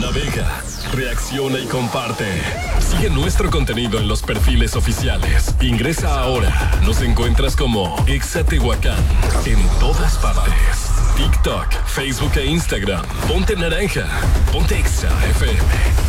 Navega, reacciona y comparte. Sigue nuestro contenido en los perfiles oficiales. Ingresa ahora. Nos encuentras como Exa Tehuacán en todas partes. TikTok, Facebook e Instagram. Ponte naranja. Ponte Exa FM.